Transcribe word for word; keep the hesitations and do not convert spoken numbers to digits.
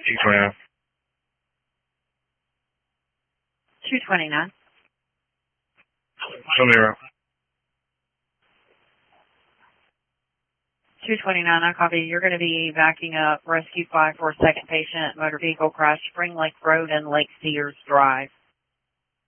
two twenty-nine. two twenty-nine. Show me around. two twenty-nine, I copy. You're going to be backing up Rescue five for a second patient, motor vehicle crash, Spring Lake Road and Lake Sears Drive.